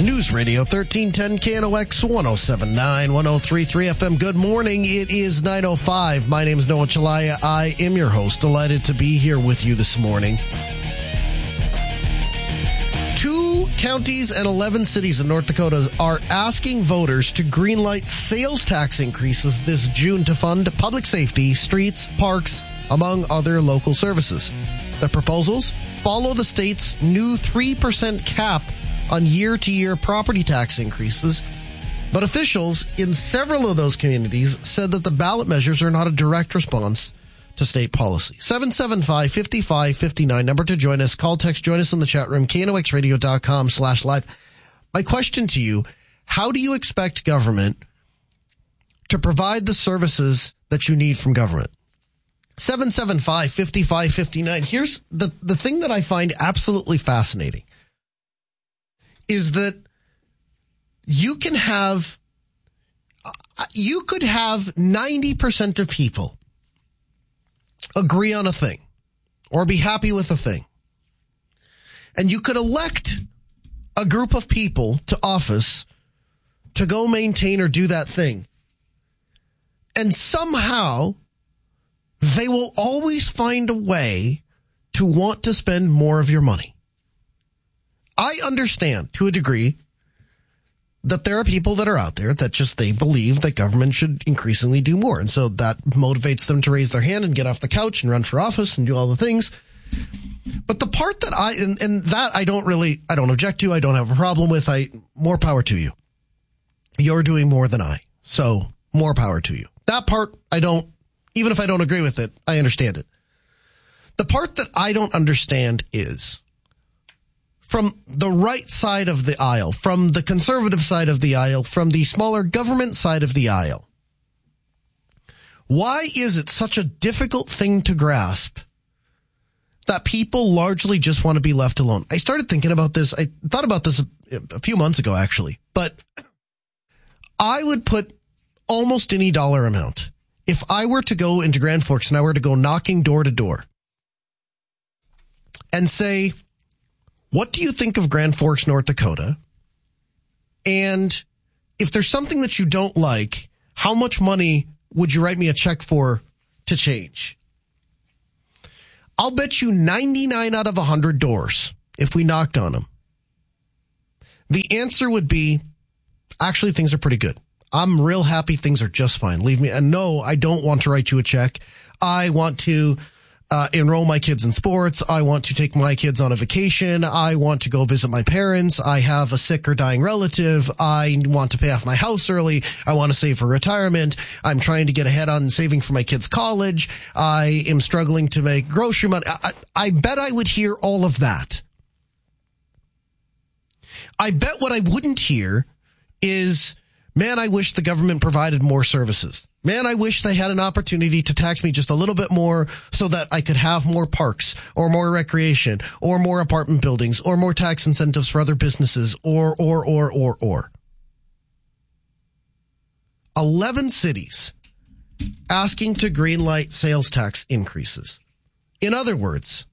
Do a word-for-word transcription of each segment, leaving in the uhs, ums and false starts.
News Radio thirteen ten K N O X one oh seven point nine, one oh three point three F M. Good morning. It is nine oh five. My name is Noah Chalaya. I am your host. Delighted to be here with you this morning. Two counties and eleven cities in North Dakota are asking voters to greenlight sales tax increases this June to fund public safety, streets, parks, among other local services. The proposals follow the state's new three percent cap on year-to-year property tax increases, but officials in several of those communities said that the ballot measures are not a direct response to state policy. seven seven five, five five five nine, number to join us. Call, text, join us in the chat room, K N O X radio dot com slash live. My question to you, how do you expect government to provide the services that you need from government? seven seven five, five five five nine. Here's the, the thing that I find absolutely fascinating is that you can have, you could have ninety percent of people agree on a thing or be happy with a thing. And you could elect a group of people to office to go maintain or do that thing. And somehow they will always find a way to want to spend more of your money. I understand to a degree that there are people that are out there that just, they believe that government should increasingly do more. And so that motivates them to raise their hand and get off the couch and run for office and do all the things. But the part that I, and, and that I don't really, I don't object to, I don't have a problem with, I, more power to you. You're doing more than I. So more power to you. That part I don't, even if I don't agree with it, I understand it. The part that I don't understand is, from the right side of the aisle, from the conservative side of the aisle, from the smaller government side of the aisle, why is it such a difficult thing to grasp that people largely just want to be left alone? I started thinking about this. I thought about this a, a few months ago, actually, but I would put almost any dollar amount. If I were to go into Grand Forks and I were to go knocking door to door and say, what do you think of Grand Forks, North Dakota? And if there's something that you don't like, how much money would you write me a check for to change? I'll bet you ninety-nine out of one hundred doors, if we knocked on them, the answer would be, actually, things are pretty good. I'm real happy. Things are just fine. Leave me. And no, I don't want to write you a check. I want to Uh, enroll my kids in sports. I want to take my kids on a vacation. I want to go visit my parents. I have a sick or dying relative. I want to pay off my house early. I want to save for retirement. I'm trying to get ahead on saving for my kids' college. I am struggling to make grocery money. I, I bet I would hear all of that. I bet what I wouldn't hear is, man, I wish the government provided more services. Man, I wish they had an opportunity to tax me just a little bit more so that I could have more parks or more recreation or more apartment buildings or more tax incentives for other businesses or, or, or, or, or. eleven cities asking to greenlight sales tax increases. In other words,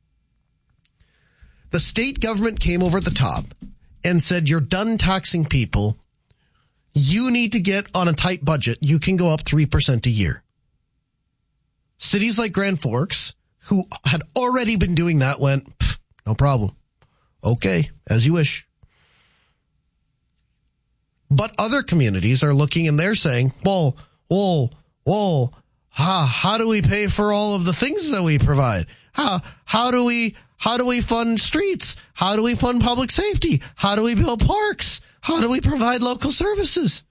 the state government came over the top and said, you're done taxing people. You need to get on a tight budget. You can go up three percent a year. Cities like Grand Forks, who had already been doing that, went, no problem. Okay, as you wish. But other communities are looking and they're saying, well, well, well, ha, how do we pay for all of the things that we provide? How, how do we, how do we fund streets? How do we fund public safety? How do we build parks? How do we provide local services?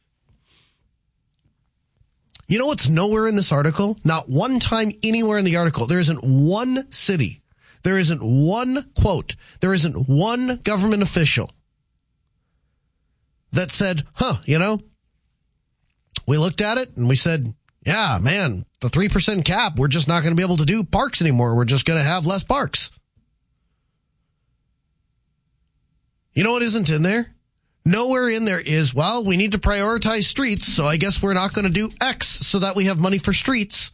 You know what's nowhere in this article? Not one time anywhere in the article. There isn't one city. There isn't one quote. There isn't one government official that said, huh, you know, we looked at it and we said, yeah, man, the three percent cap, we're just not going to be able to do parks anymore. We're just going to have less parks. You know what isn't in there? Nowhere in there is, well, we need to prioritize streets, so I guess we're not going to do X so that we have money for streets.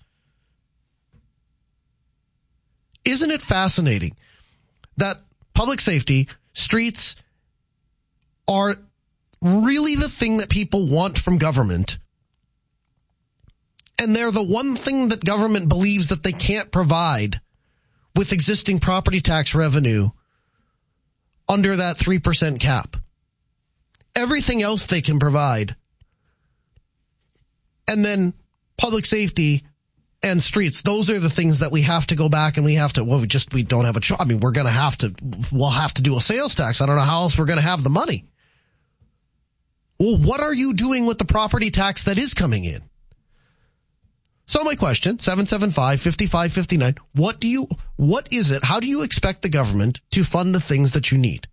Isn't it fascinating that public safety, streets, are really the thing that people want from government. And they're the one thing that government believes that they can't provide with existing property tax revenue under that three percent cap. Everything else they can provide. And then public safety and streets, those are the things that we have to go back and we have to, well, we just, we don't have a choice. I mean, we're going to have to, we'll have to do a sales tax. I don't know how else we're going to have the money. Well, what are you doing with the property tax that is coming in? So my question, seven seven five, five five five nine, what do you, what is it? How do you expect the government to fund the things that you need?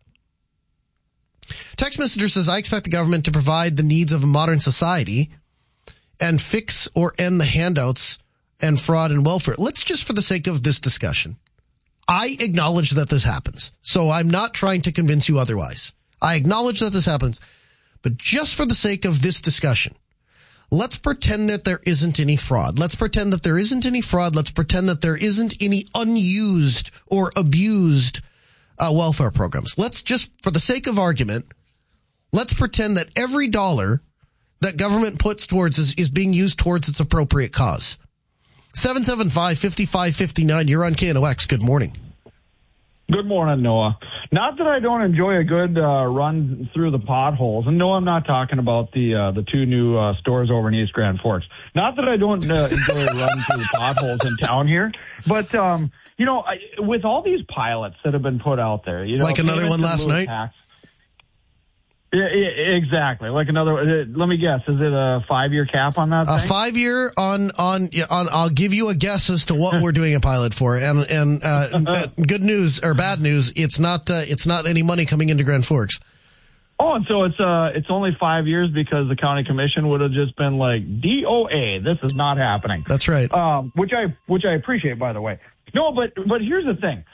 Text messenger says, I expect the government to provide the needs of a modern society and fix or end the handouts and fraud and welfare. Let's just, for the sake of this discussion, I acknowledge that this happens. So I'm not trying to convince you otherwise. I acknowledge that this happens. But just for the sake of this discussion, let's pretend that there isn't any fraud. Let's pretend that there isn't any fraud. Let's pretend that there isn't any unused or abused uh, welfare programs. Let's just, for the sake of argument, let's pretend that every dollar that government puts towards is, is being used towards its appropriate cause. seven seven five, five five five nine, you're on K N O X. Good morning. Good morning, Noah. Not that I don't enjoy a good uh, run through the potholes. And no, I'm not talking about the uh, the two new uh, stores over in East Grand Forks. Not that I don't uh, enjoy a run through the potholes in town here. But, um, you know, I, with all these pilots that have been put out there. You know, like another one last night? Tax, Yeah, yeah, exactly. Like another, let me guess, is it a five-year cap on that thing? A five-year on, on, on, I'll give you a guess as to what we're doing a pilot for. And, and, uh, good news or bad news, it's not, uh, it's not any money coming into Grand Forks. Oh, and so it's, uh, it's only five years because the county commission would have just been like, D O A, this is not happening. That's right. Um, which I, which I appreciate, by the way. No, but, but here's the thing.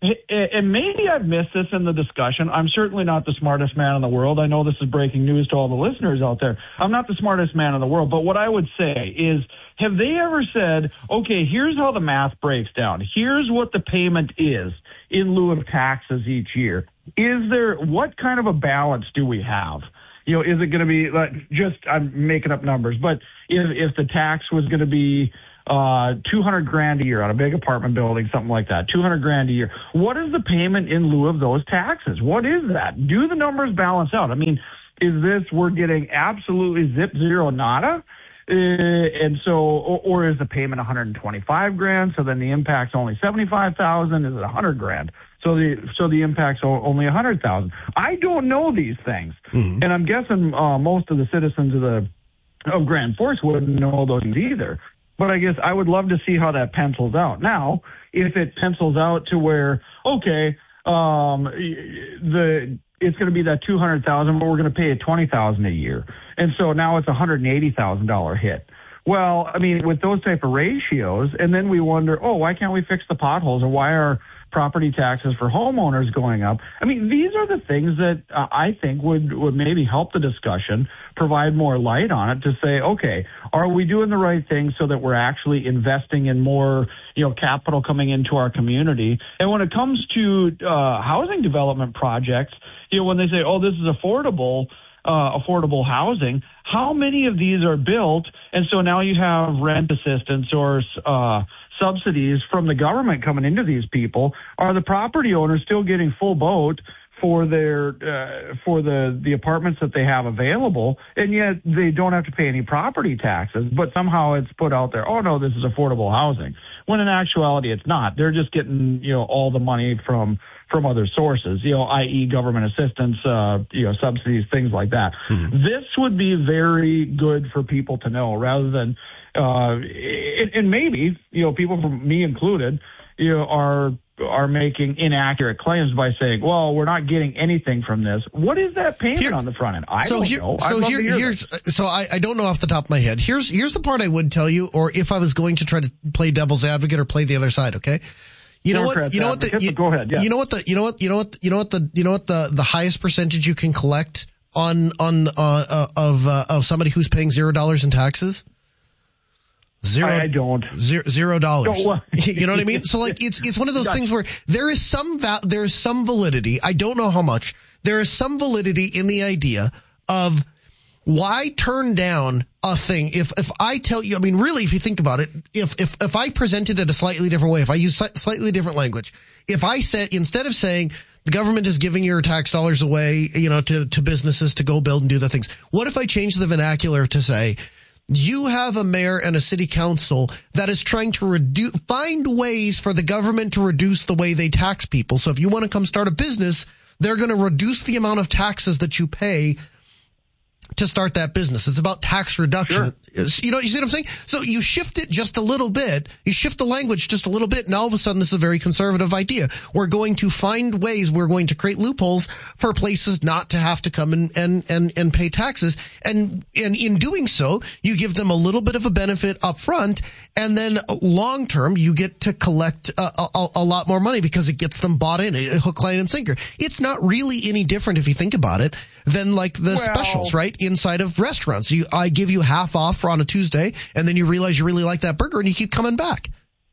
And maybe I've missed this in the discussion. I'm certainly not the smartest man in the world. I know this is breaking news to all the listeners out there. I'm not the smartest man in the world. But what I would say is, have they ever said, okay, here's how the math breaks down. Here's what the payment is in lieu of taxes each year. Is there, what kind of a balance do we have? You know, is it going to be like, just, I'm making up numbers, but if, if the tax was going to be uh, two hundred grand a year on a big apartment building, something like that, two hundred grand a year, what is the payment in lieu of those taxes? What is that? Do the numbers balance out? I mean, is this, we're getting absolutely zip zero nada? Uh, and so, or, or is the payment one hundred twenty-five grand? So then the impact's only seventy-five thousand. Is it one hundred grand? So the, so the impact's only one hundred thousand. I don't know these things. Mm-hmm. And I'm guessing, uh, most of the citizens of the, of Grand Forks wouldn't know those things either. But I guess I would love to see how that pencils out. Now, if it pencils out to where, okay, um, the, it's going to be that two hundred thousand, but we're going to pay it twenty thousand a year. And so now it's a one hundred eighty thousand dollars hit. Well, I mean, with those type of ratios, and then we wonder, oh, why can't we fix the potholes, or why are property taxes for homeowners going up? I mean, these are the things that uh, I think would, would maybe help the discussion, provide more light on it to say, okay, are we doing the right thing so that we're actually investing in more, you know, capital coming into our community? And when it comes to uh, housing development projects, you know, when they say, oh, this is affordable, Uh, affordable housing, how many of these are built? And so now you have rent assistance or uh, subsidies from the government coming into these people. Are the property owners still getting full boat for their uh, for the, the apartments that they have available, and yet they don't have to pay any property taxes, but somehow it's put out there, oh, no, this is affordable housing, when in actuality it's not. They're just getting, you know, all the money from from other sources, you know, that is government assistance, uh, you know, subsidies, things like that. Mm-hmm. This would be very good for people to know, rather than, uh, and, and maybe, you know, people, from me included, you know, are are making inaccurate claims by saying, well, we're not getting anything from this. What is that payment here, on the front end? I so don't here, know. So here, here's, so I, I don't know off the top of my head. Here's, here's the part I would tell you, or if I was going to try to play devil's advocate or play the other side. Okay. You know what? You know what? The, you, go ahead. Yeah. You know what? The you know what? You know what? You know what? The you know what? The the highest percentage you can collect on on uh, uh, of uh, of somebody who's paying zero dollars in taxes. Zero. I don't. Zero, zero dollars. No, you know what I mean? So like it's it's one of those things where there is some val- there is some validity. I don't know how much. there is some validity in the idea of why turn down a thing if if I tell you, I mean, really, if you think about it, if if if I presented it a slightly different way, if I use slightly different language, if I said, instead of saying the government is giving your tax dollars away, you know, to, to businesses to go build and do the things, what if I change the vernacular to say, you have a mayor and a city council that is trying to reduce, find ways for the government to reduce the way they tax people. So if you want to come start a business, they're going to reduce the amount of taxes that you pay to start that business. It's about tax reduction. Sure. You know, you see what I'm saying? So you shift it just a little bit. You shift the language just a little bit, and all of a sudden this is a very conservative idea. We're going to find ways, we're going to create loopholes for places not to have to come and, and, and, and pay taxes. And, and in doing so, you give them a little bit of a benefit up front, and then long term, you get to collect a, a, a lot more money because it gets them bought in, a hook, line, and sinker. It's not really any different, if you think about it, than like the well, specials, right? Inside of restaurants. You, I give you half off on a Tuesday, and then you realize you really like that burger and you keep coming back.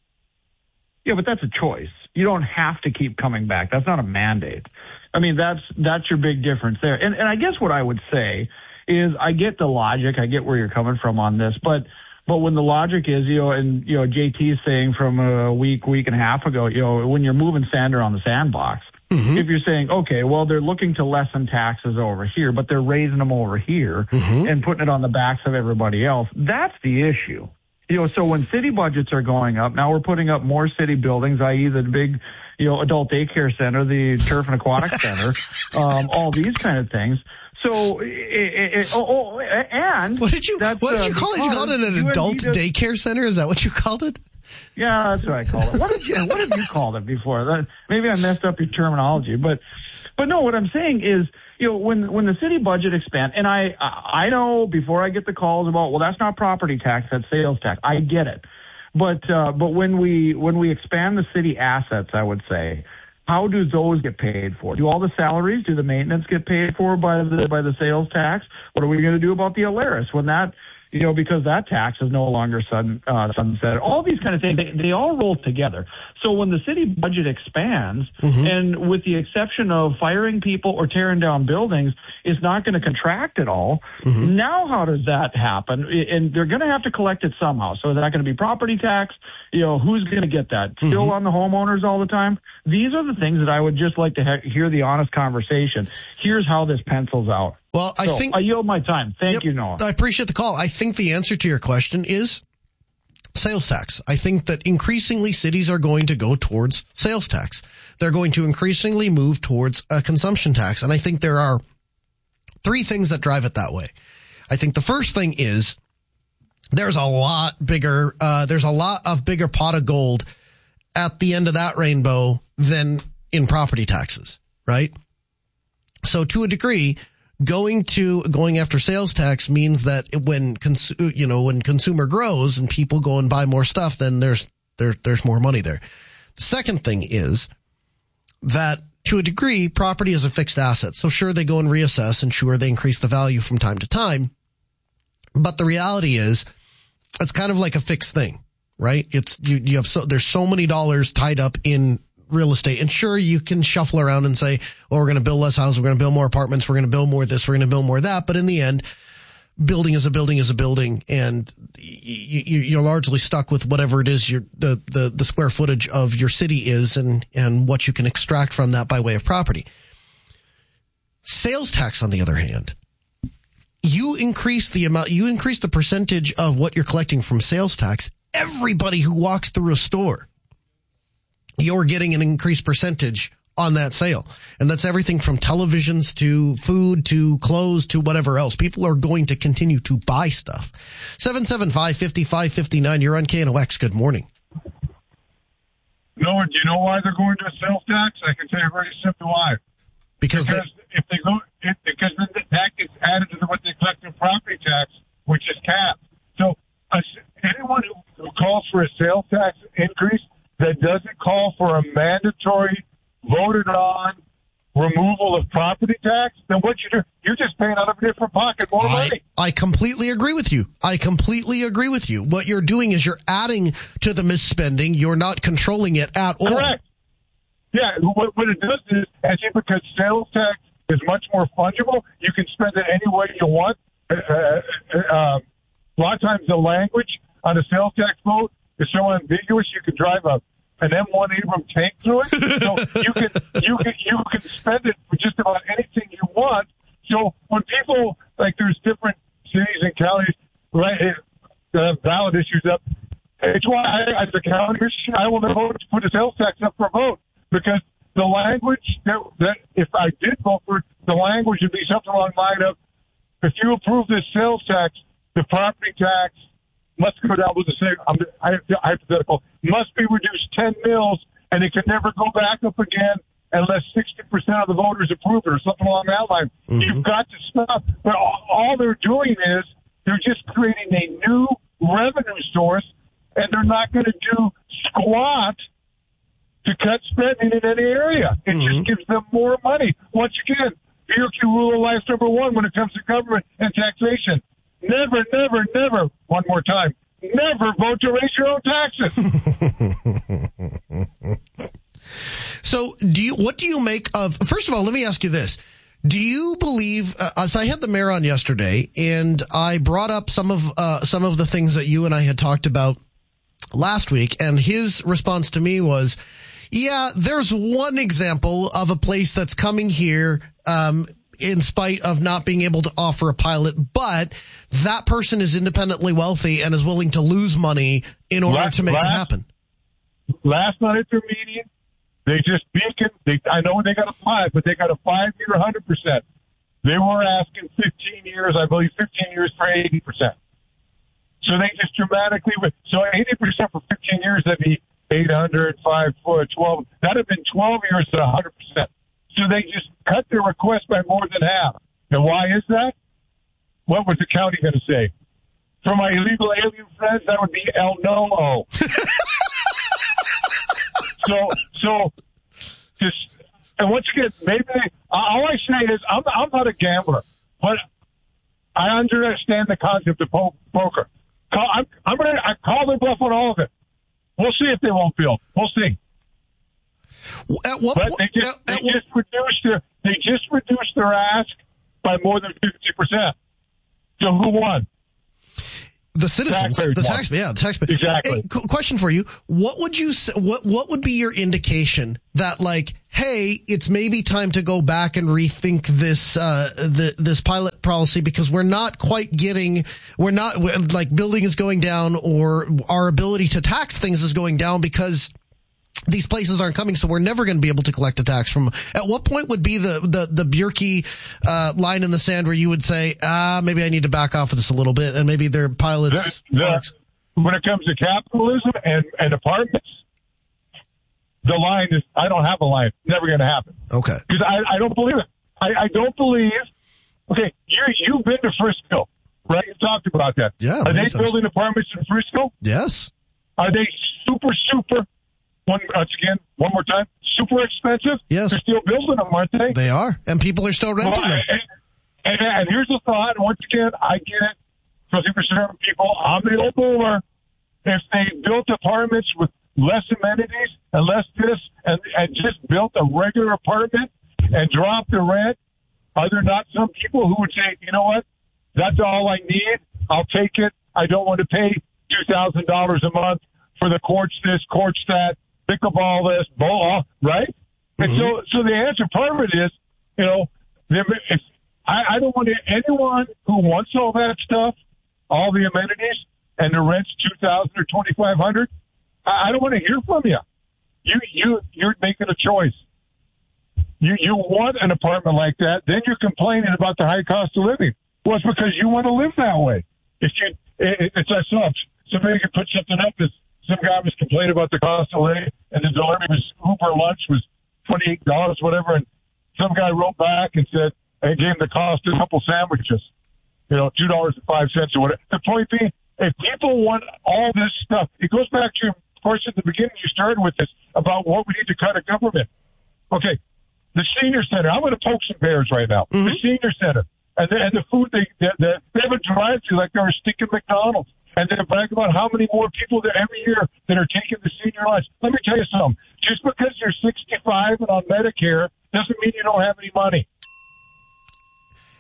Yeah, but that's a choice. You don't have to keep coming back. That's not a mandate. I mean, that's that's your big difference there. And and I guess what I would say is, I get the logic. I get where you're coming from on this, but but when the logic is, you know, and you know, J T is saying from a week, week and a half ago, you know, when you're moving sand around the sandbox, mm-hmm. if you're saying, okay, well, they're looking to lessen taxes over here, but they're raising them over here mm-hmm. and putting it on the backs of everybody else, that's the issue. You know, so when city budgets are going up, now we're putting up more city buildings, that is the big, you know, adult daycare center, the turf and aquatic center, um, all these kind of things. So, it, it, oh, oh, and what did you what did you call uh, it? You called it an adult daycare center? Is that what you called it? Yeah, that's what I call it. What did you What have you called it before? That, maybe I messed up your terminology, but but no. What I'm saying is, you know, when when the city budget expands, and I I know before I get the calls about, well, that's not property tax, that's sales tax. I get it, but uh, but when we when we expand the city assets, I would say, how do those get paid for? Do all the salaries, do the maintenance get paid for by the by the sales tax? What are we going to do about the Alaris when that, you know, because that tax is no longer sun, uh, sunset? All these kind of things, they, they all roll together. So when the city budget expands, mm-hmm. and with the exception of firing people or tearing down buildings, is not going to contract at all. Mm-hmm. Now, how does that happen? And they're going to have to collect it somehow. So is that going to be property tax? You know, who's going to get that? Mm-hmm. Still on the homeowners all the time? These are the things that I would just like to he- hear the honest conversation. Here's how this pencils out. Well, I so, think I yield my time. Thank yep, you, Noah. I appreciate the call. I think the answer to your question is sales tax. I think that increasingly cities are going to go towards sales tax. They're going to increasingly move towards a consumption tax. And I think there are three things that drive it that way. I think the first thing is there's a lot bigger, uh, there's a lot of bigger pot of gold at the end of that rainbow than in property taxes, right? So to a degree, going to going after sales tax means that when cons- you know when consumer grows and people go and buy more stuff, then there's there there's more money there. The second thing is that to a degree, property is a fixed asset. So sure, they go and reassess, and sure, they increase the value from time to time. But the reality is, it's kind of like a fixed thing, right? It's you you have so there's so many dollars tied up in real estate. And sure, you can shuffle around and say, well, we're going to build less houses, we're going to build more apartments, we're going to build more this, we're going to build more that. But in the end, building is a building is a building, and you, you're largely stuck with whatever it is your the, the, the square footage of your city is, and, and what you can extract from that by way of property. Sales tax, on the other hand, you increase the amount, you increase the percentage of what you're collecting from sales tax. Everybody who walks through a store, you're getting an increased percentage on that sale. And that's everything from televisions to food to clothes to whatever else. People are going to continue to buy stuff. seven seven five, five five five nine, you're on K N O X. Good morning. No, do you know why they're going to a sales tax? I can tell you very simply why. Because, because they, if they go, if, because then the tax gets added to what they collect in property tax, which is capped. So uh, anyone who, who calls for a sales tax increase that doesn't call for a mandatory, voted on removal of property tax, then what you do, you're just paying out of a different pocket more I, money. I completely agree with you. I completely agree with you. What you're doing is you're adding to the misspending. You're not controlling it at all. Correct. Yeah, what, what it does is, actually, because sales tax is much more fungible. You can spend it any way you want. Uh, uh, uh, a lot of times the language on a sales tax vote is so ambiguous you can drive a an M one Abram tank through it. So you can you can you can spend it for just about anything you want. So when people like there's different cities and counties, right, uh, ballot issues up. It's why I, as a county Christian, I will never vote to put a sales tax up for a vote because the language that, that if I did vote for it, the language would be something along the line of if you approve this sales tax, the property tax must go down with the same, I'm hypothetical, must be reduced ten mils, and it can never go back up again unless sixty percent of the voters approve it or something along that line. Mm-hmm. You've got to stop. But all, all they're doing is they're just creating a new revenue source, and they're not going to do squat to cut spending in any area. It mm-hmm. just gives them more money. Once again, B O Q rule of life number one when it comes to government and taxation. Never, never, never, one more time, never vote to raise your own taxes. So do you, what do you make of, first of all, let me ask you this. Do you believe, uh, so I had the mayor on yesterday and I brought up some of, uh, some of the things that you and I had talked about last week, and his response to me was, yeah, there's one example of a place that's coming here, um, in spite of not being able to offer a pilot, but that person is independently wealthy and is willing to lose money in order last, to make last, it happen. Last night at their meeting, they just beacon. They, I know they got a five, but they got a five-year one hundred percent. They were asking fifteen years, I believe fifteen years for eighty percent. So they just dramatically, so eighty percent for fifteen years, that'd be eight hundred, five, four, twelve. That'd have been twelve years at one hundred percent. So they just cut their request by more than half. And why is that? What was the county going to say? For my illegal alien friends, that would be El No-O. so, so, just, and once again, maybe, all I say is, I'm, I'm not a gambler, but I understand the concept of po- poker. Call, I'm, I'm going to I call their bluff on all of it. We'll see if they won't field. We'll see. At what but point? they just, at, at they just what, reduced their they just reduced their ask by more than fifty percent. So who won? The citizens, Taxpayers the won. taxpayer, yeah, the taxpayer. Exactly. Hey, qu- question for you: What would you say, what What would be your indication that, like, hey, it's maybe time to go back and rethink this uh, the this pilot policy because we're not quite getting, we're not like building is going down or our ability to tax things is going down because these places aren't coming, so we're never going to be able to collect a tax from them. At what point would be the, the, the Bjerke, uh, line in the sand where you would say, ah, maybe I need to back off of this a little bit and maybe their pilots. The, the, when it comes to capitalism and, and apartments, the line is, I don't have a line. Never going to happen. Okay. Because I, I don't believe it. I, I don't believe, okay, you, you've been to Frisco, right? You talked about that. Yeah. Are they sense. building apartments in Frisco? Yes. Are they super, super, one, once again, one more time, super expensive? Yes. They're still building them, aren't they? They are. And people are still renting well, them. And, and, and here's the thought. Once again, I get it. Especially for certain people, I'm the old boomer. If they built apartments with less amenities and less this and, and just built a regular apartment and dropped the rent, are there not some people who would say, you know what, that's all I need, I'll take it, I don't want to pay two thousand dollars a month for the courts this, courts that, pickleball this, ball, right? Mm-hmm. And so so the answer part of it is, you know, if, I, I don't want to, anyone who wants all that stuff, all the amenities, and the rent's two thousand dollars or twenty-five hundred dollars, I don't want to hear from you. You, you, you're making a choice. You, you want an apartment like that, then you're complaining about the high cost of living. Well, it's because you want to live that way. If you, it, it's I saw somebody could put something up that some guy was complaining about the cost of living, and the delivery was Uber lunch was twenty-eight dollars, whatever, and some guy wrote back and said, and gave him the cost of a couple sandwiches, you know, two dollars and five cents or whatever. The point being, if people want all this stuff, it goes back to, of course, at the beginning you started with this about what we need to cut at government. Okay, the senior center. I'm going to poke some bears right now. Mm-hmm. The senior center. And the, and the food, they, they, they have a drive-thru like they're a stinking McDonald's. And they brag about how many more people there every year that are taking the senior lines. Let me tell you something. Just because you're sixty-five and on Medicare doesn't mean you don't have any money.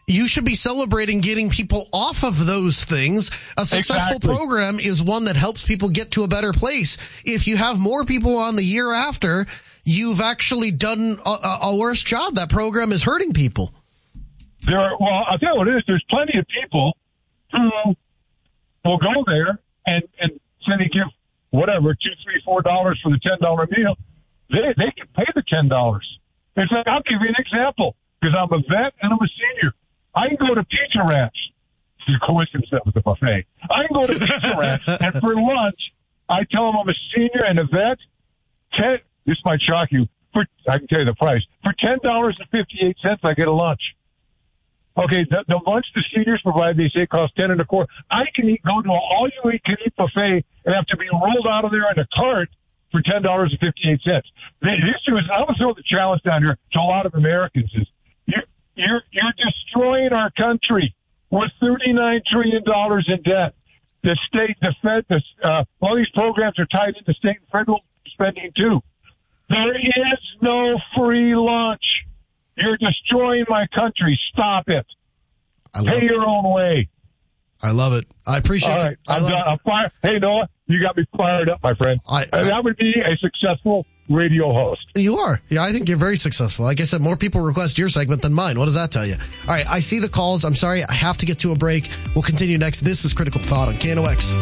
you should be celebrating getting people off of those things. A successful Exactly. program is one that helps people get to a better place. If you have more people on the year after, you've actually done a, a worse job. That program is hurting people. There are, well, I'll tell you what it is. There's plenty of people who will go there and, and say they give whatever, two, three, four dollars for the ten dollar meal. They they can pay the ten dollars. In fact, I'll give you an example because I'm a vet and I'm a senior. I can go to Pizza Ranch. It's a coincidence that was a buffet. I can go to Pizza Ranch and for lunch, I tell them I'm a senior and a vet. Ten, this might shock you. For I can tell you the price. For ten dollars and fifty eight cents, I get a lunch. Okay, the, the lunch the seniors provide, they say, costs ten and a quarter. I can eat, go to an all-you-can-eat buffet and have to be rolled out of there in a cart for ten dollars and fifty-eight cents. The issue is, I'm going to throw the challenge down here to a lot of Americans is, you're, you're, you're destroying our country with thirty-nine trillion dollars in debt. The state, the Fed, the, uh, all these programs are tied into state and federal spending, too. There is no free lunch. You're destroying my country. Stop it. Pay your own way. I love it. I appreciate All it. right. I I'm love done. it. I'm fire- hey, Noah, you got me fired up, my friend. I- and that would be a successful radio host. You are. Yeah, I think you're very successful. Like I said, more people request your segment than mine. What does that tell you? All right, I see the calls. I'm sorry. I have to get to a break. We'll continue next. This is Critical Thought on K N O X.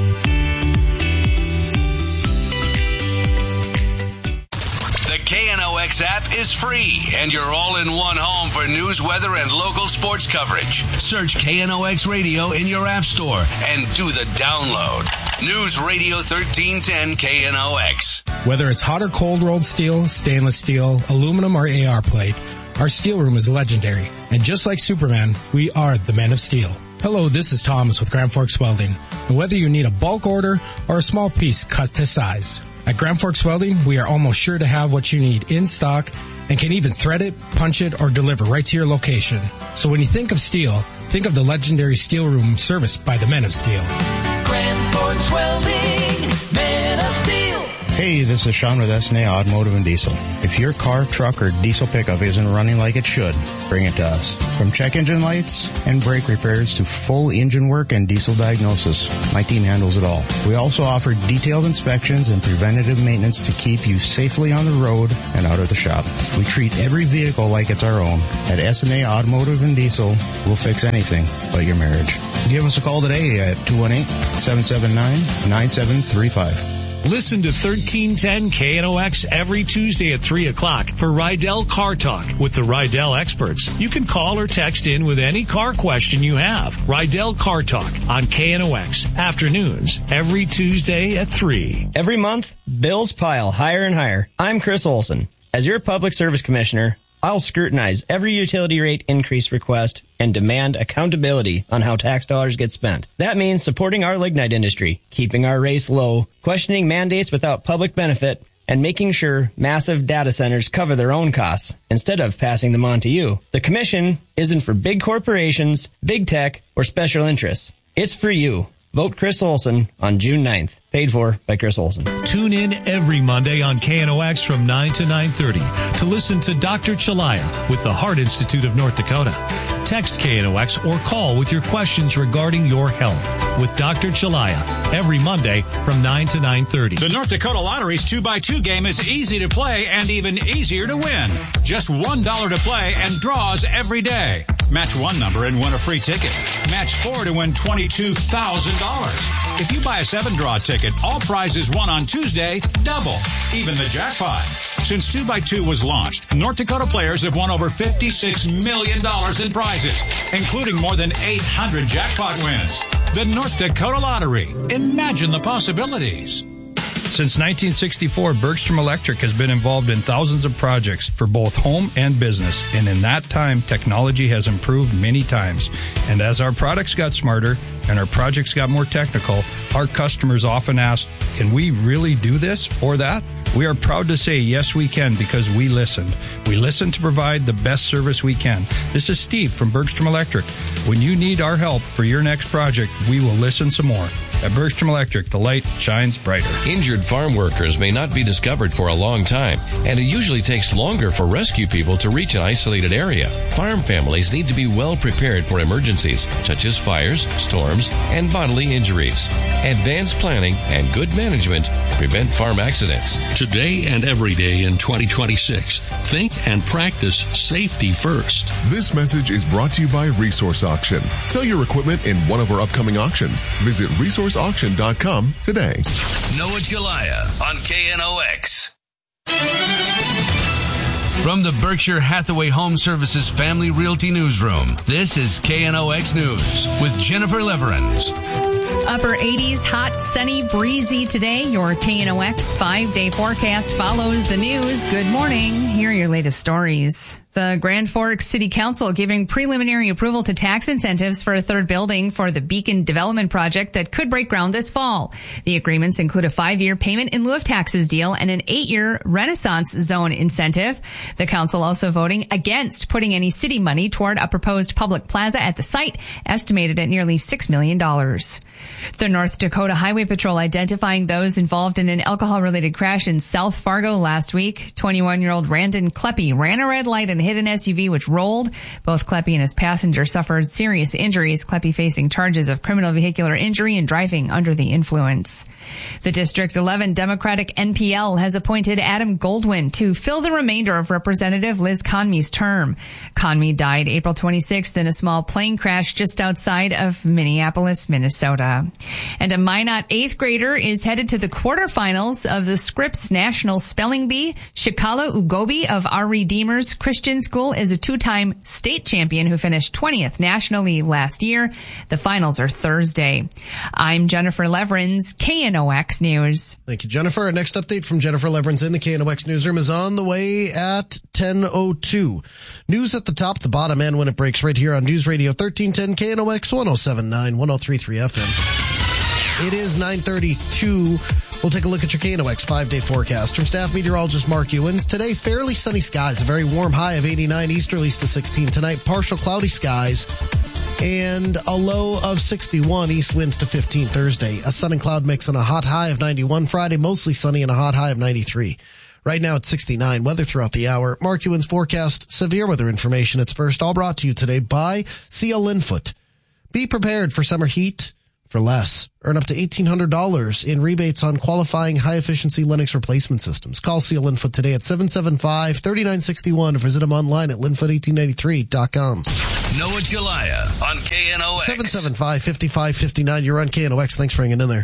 The K N O X app is free, and you're all in one home for news, weather, and local sports coverage. Search K N O X Radio in your app store and do the download. News Radio thirteen ten K N O X. Whether it's hot or cold rolled steel, stainless steel, aluminum, or A R plate, our steel room is legendary. And just like Superman, we are the Men of Steel. Hello, this is Thomas with Grand Forks Welding. And whether you need a bulk order or a small piece cut to size, at Grand Forks Welding, we are almost sure to have what you need in stock and can even thread it, punch it, or deliver right to your location. So when you think of steel, think of the legendary steel room serviced by the Men of Steel. Grand Forks Welding, Men of Steel. Hey, this is Sean with S N A Automotive and Diesel. If your car, truck, or diesel pickup isn't running like it should, bring it to us. From check engine lights and brake repairs to full engine work and diesel diagnosis, my team handles it all. We also offer detailed inspections and preventative maintenance to keep you safely on the road and out of the shop. We treat every vehicle like it's our own. At S N A Automotive and Diesel, we'll fix anything but your marriage. Give us a call today at two one eight, seven seven nine, nine seven three five. Listen to thirteen ten K N O X every Tuesday at three o'clock for Rydell Car Talk with the Rydell experts. You can call or text in with any car question you have. Rydell Car Talk on K N O X afternoons every Tuesday at three. Every month, bills pile higher and higher. I'm Chris Olson. As your public service commissioner, I'll scrutinize every utility rate increase request and demand accountability on how tax dollars get spent. That means supporting our lignite industry, keeping our rates low, questioning mandates without public benefit, and making sure massive data centers cover their own costs instead of passing them on to you. The commission isn't for big corporations, big tech, or special interests. It's for you. Vote Chris Olson on June ninth. Paid for by Chris Olson. Tune in every Monday on K N O X from nine to nine thirty to listen to Doctor Chalaya with the Heart Institute of North Dakota. Text K N O X or call with your questions regarding your health with Doctor Chalaya every Monday from nine to nine thirty. The North Dakota Lottery's two by two game is easy to play and even easier to win. Just one dollar to play and draws every day. Match one number and win a free ticket. Match four to win twenty-two thousand dollars. If you buy a seven draw ticket, all prizes won on Tuesday double, even the jackpot. Since two by two was launched, North Dakota players have won over fifty-six million dollars in prizes, including more than eight hundred jackpot wins. The North Dakota Lottery. Imagine the possibilities. Since nineteen sixty-four, Bergstrom Electric has been involved in thousands of projects for both home and business. And in that time, technology has improved many times. And as our products got smarter and our projects got more technical, our customers often ask, can we really do this or that? We are proud to say, yes, we can, because we listened. We listened to provide the best service we can. This is Steve from Bergstrom Electric. When you need our help for your next project, we will listen some more. At Bergstrom Electric, the light shines brighter. Injured farm workers may not be discovered for a long time, and it usually takes longer for rescue people to reach an isolated area. Farm families need to be well prepared for emergencies, such as fires, storms, and bodily injuries. Advanced planning and good management prevent farm accidents. Today and every day in twenty twenty-six, think and practice safety first. This message is brought to you by Resource Auction. Sell your equipment in one of our upcoming auctions. Visit resource auction dot com today. Noah Jalaya on K N O X. From the Berkshire Hathaway Home Services Family Realty Newsroom, this is K N O X News with Jennifer Leverins. Upper eighties, hot, sunny, breezy today. Your K N O X five-day forecast follows the news. Good morning. Here are your latest stories. The Grand Forks City Council giving preliminary approval to tax incentives for a third building for the Beacon Development Project that could break ground this fall. The agreements include a five-year payment in lieu of taxes deal and an eight-year Renaissance Zone incentive. The council also voting against putting any city money toward a proposed public plaza at the site, estimated at nearly six million dollars. The North Dakota Highway Patrol identifying those involved in an alcohol-related crash in South Fargo last week. twenty-one-year-old Randon Kleppe ran a red light and hit an S U V which rolled. Both Kleppe and his passenger suffered serious injuries. Kleppe facing charges of criminal vehicular injury and driving under the influence. The District eleven Democratic N P L has appointed Adam Goldwyn to fill the remainder of Representative Liz Conmey's term. Conmey died April twenty-sixth in a small plane crash just outside of Minneapolis, Minnesota. And a Minot eighth grader is headed to the quarterfinals of the Scripps National Spelling Bee. Shikala Ugobi of Our Redeemers Christian School is a two-time state champion who finished twentieth nationally last year. The finals are Thursday. I'm Jennifer Leverins, K N O X News. Thank you, Jennifer. Our next update from Jennifer Leverins in the K N O X newsroom is on the way at ten oh two. News at the top, the bottom, and when it breaks right here on News Radio thirteen ten K N O X one oh seven point nine, one oh three point three F M. It is nine thirty-two. We'll take a look at your K N O X five-day forecast. From staff meteorologist Mark Ewens, today fairly sunny skies, a very warm high of eighty-nine, easterlies to sixteen. Tonight, partial cloudy skies and a low of sixty-one, east winds to fifteen Thursday. A sun and cloud mix and a hot high of ninety-one Friday, mostly sunny and a hot high of ninety-three. Right now it's sixty-nine. Weather throughout the hour. Mark Ewens forecast severe weather information. It's first, all brought to you today by C L Linfoot. Be prepared for summer heat for less. Earn up to eighteen hundred dollars in rebates on qualifying high-efficiency Lennox replacement systems. Call C L Linfoot today at seven seven five, three nine six one or visit them online at linfoot eighteen ninety-three dot com. Noah Jalaya on K N O X. seven seven five, five five five nine. You're on K N O X. Thanks for hanging in there.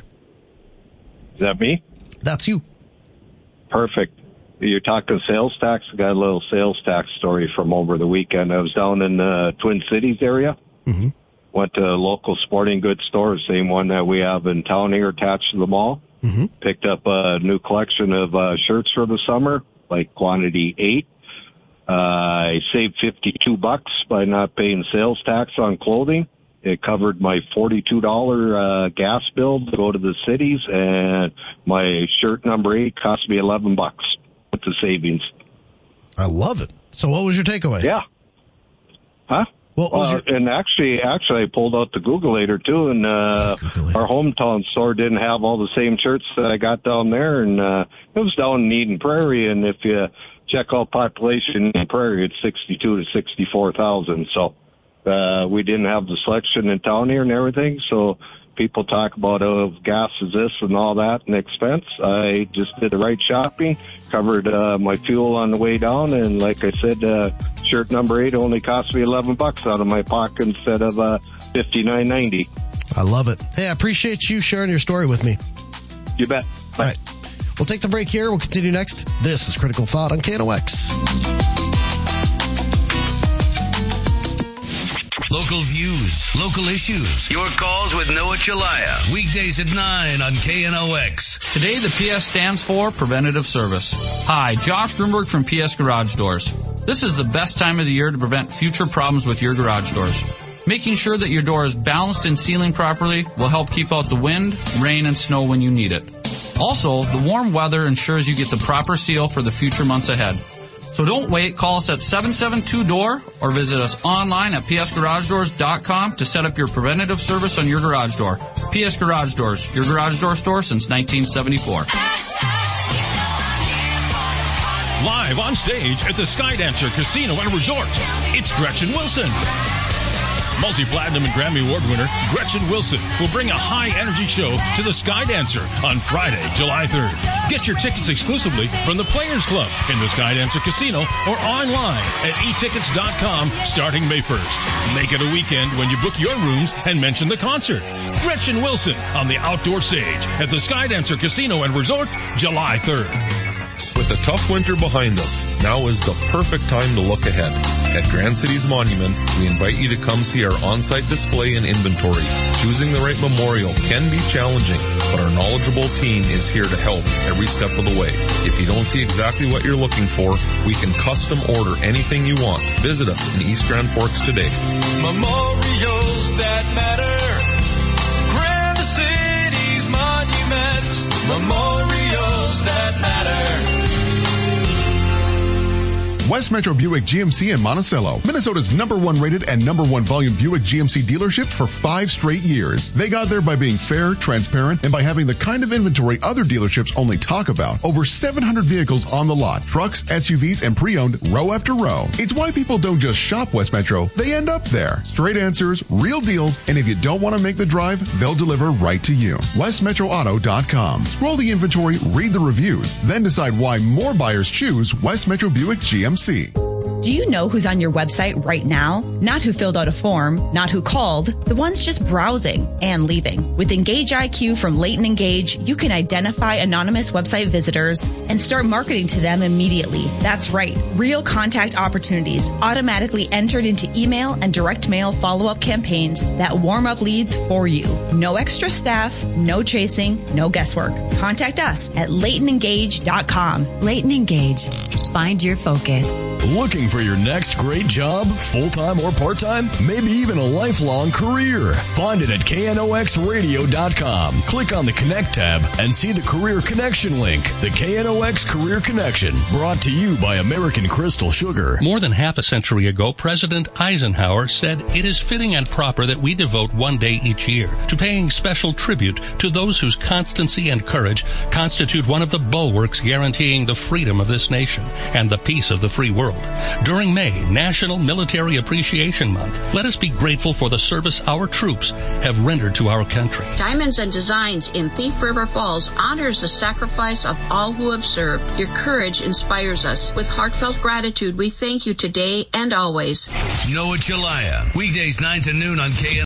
Is that me? That's you. Perfect. You're talking sales tax. I got a little sales tax story from over the weekend. I was down in the Twin Cities area. Mm-hmm. Went to a local sporting goods store, same one that we have in town here attached to the mall. Mm-hmm. Picked up a new collection of uh, shirts for the summer, like quantity eight. Uh, I saved fifty-two bucks by not paying sales tax on clothing. It covered my forty-two dollars uh, gas bill to go to the cities, and my shirt number eight cost me eleven bucks with the savings. I love it. So what was your takeaway? Yeah. Huh? What was uh, your- and actually, actually, I pulled out the Googleator too, and uh, our hometown store didn't have all the same shirts that I got down there, and uh, it was down in Eden Prairie, and if you check out population in Prairie, it's sixty-two to sixty-four thousand. So uh, we didn't have the selection in town here and everything. So people talk about oh, gas is this and all that and expense. I just did the right shopping, covered uh, my fuel on the way down, and like I said, uh, shirt number eight only cost me eleven bucks out of my pocket instead of uh, fifty-nine ninety. I love it. Hey, I appreciate you sharing your story with me. You bet. Bye. All right. We'll take the break here. We'll continue next. This is Critical Thought on K N O X. Local views, local issues. Your calls with Noah Jalaya. Weekdays at nine on K N O X. Today, the P S stands for Preventative Service. Hi, Josh Grunberg from P S Garage Doors. This is the best time of the year to prevent future problems with your garage doors. Making sure that your door is balanced and sealing properly will help keep out the wind, rain, and snow when you need it. Also, the warm weather ensures you get the proper seal for the future months ahead. So don't wait. Call us at seven seven two D O O R or visit us online at p s garage doors dot com to set up your preventative service on your garage door. P S Garage Doors, your garage door store since nineteen seventy-four. Live on stage at the Skydancer Casino and Resort, it's Gretchen Wilson. Multi-platinum and Grammy Award winner Gretchen Wilson will bring a high-energy show to the Skydancer on Friday, July third. Get your tickets exclusively from the Players Club in the Skydancer Casino or online at e tickets dot com starting May first. Make it a weekend when you book your rooms and mention the concert. Gretchen Wilson on the outdoor stage at the Skydancer Casino and Resort, July third. With a tough winter behind us, now is the perfect time to look ahead. At Grand Cities Monument, we invite you to come see our on-site display and inventory. Choosing the right memorial can be challenging, but our knowledgeable team is here to help every step of the way. If you don't see exactly what you're looking for, we can custom order anything you want. Visit us in East Grand Forks today. Memorials that matter. Grand Cities Monument. Memorials that matter. West Metro Buick G M C in Monticello, Minnesota's number one rated and number one volume Buick G M C dealership for five straight years. They got there by being fair, transparent, and by having the kind of inventory other dealerships only talk about. Over seven hundred vehicles on the lot, trucks, S U Vs, and pre-owned row after row. It's why people don't just shop West Metro, they end up there. Straight answers, real deals, and if you don't want to make the drive, they'll deliver right to you. west metro auto dot com. Scroll the inventory, read the reviews, then decide why more buyers choose West Metro Buick G M C. Do you know who's on your website right now? Not who filled out a form, not who called, the ones just browsing and leaving. With Engage I Q from Leighton Engage, you can identify anonymous website visitors and start marketing to them immediately. That's right. Real contact opportunities automatically entered into email and direct mail follow-up campaigns that warm up leads for you. No extra staff, no chasing, no guesswork. Contact us at leighton engage dot com. Leighton Engage. Find your focus. Looking for your next great job, full-time or part-time? Maybe even a lifelong career? Find it at K N O X radio dot com. Click on the Connect tab and see the Career Connection link. The K N O X Career Connection, brought to you by American Crystal Sugar. More than half a century ago, President Eisenhower said it is fitting and proper that we devote one day each year to paying special tribute to those whose constancy and courage constitute one of the bulwarks guaranteeing the freedom of this nation and the peace of the free world. During May, National Military Appreciation Month, let us be grateful for the service our troops have rendered to our country. Diamonds and Designs in Thief River Falls honors the sacrifice of all who have served. Your courage inspires us. With heartfelt gratitude, we thank you today and always. Noah Chelaya, weekdays nine to noon on K N O.